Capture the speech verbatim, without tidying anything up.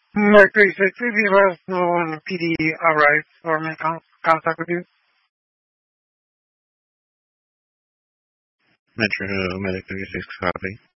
Mark three six, if you let us know when the P D arrives or make con- contact with you. Metro Medic thirty-six, copy.